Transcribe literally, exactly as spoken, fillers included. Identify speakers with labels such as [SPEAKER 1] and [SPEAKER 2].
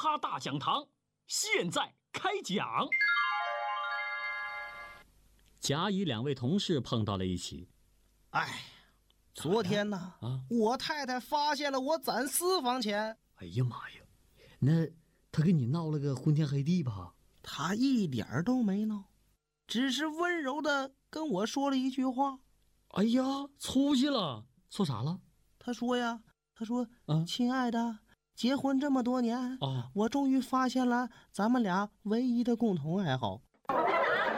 [SPEAKER 1] 哈大讲堂现在开讲。
[SPEAKER 2] 甲乙两位同事碰到了一起。
[SPEAKER 3] 哎，昨天呢，啊，我太太发现了我攒私房钱。
[SPEAKER 2] 哎呀妈呀，那他跟你闹了个昏天黑地吧？
[SPEAKER 3] 他一点都没闹，只是温柔的跟我说了一句话。
[SPEAKER 2] 哎呀，出息了！说啥了？
[SPEAKER 3] 他说呀，他说，啊，亲爱的，结婚这么多年，啊，我终于发现了咱们俩唯一的共同爱好。